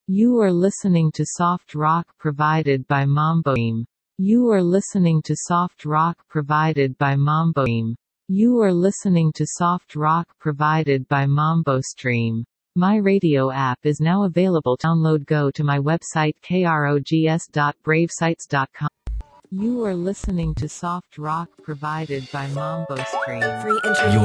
You are listening to soft rock provided by Mamboim. You are listening to soft rock provided by Mamboim. You are listening to soft rock provided by MamboStream. My radio app is now available. Download. Go to my website krogs.bravesites.com. You are listening to soft rock provided by MamboStream. Free interview.